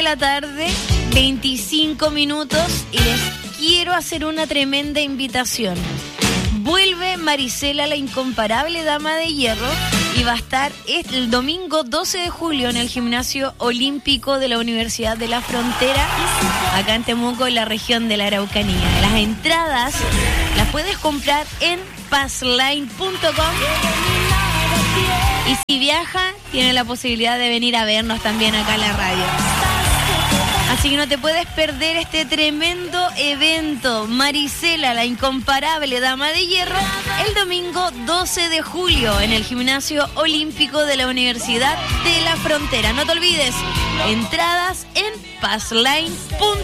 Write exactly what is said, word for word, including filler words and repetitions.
la tarde, veinticinco minutos, y les quiero hacer una tremenda invitación. Vuelve Marisela, la incomparable dama de hierro, y va a estar el domingo doce de julio en el Gimnasio Olímpico de la Universidad de la Frontera, acá en Temuco, en la región de la Araucanía. Las entradas las puedes comprar en passline punto com, y si viaja, tiene la posibilidad de venir a vernos también acá en la radio. Así que no te puedes perder este tremendo evento. Marisela, la incomparable dama de hierro, el domingo doce de julio en el Gimnasio Olímpico de la Universidad de la Frontera. No te olvides, entradas en passline punto com.